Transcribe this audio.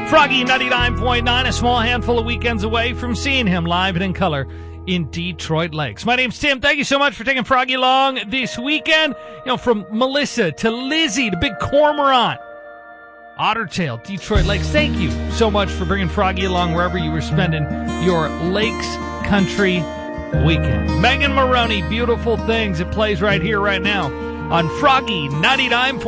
Froggy 99.9, a small handful of weekends away from seeing him live and in color in Detroit Lakes. My name's Tim. Thank you so much for taking Froggy along this weekend. You know, from Melissa to Lizzie to Big Cormorant, Ottertail, Detroit Lakes. Thank you so much for bringing Froggy along wherever you were spending your Lakes Country weekend. Megan Maroney, Beautiful Things. It plays right here, right now on Froggy 99.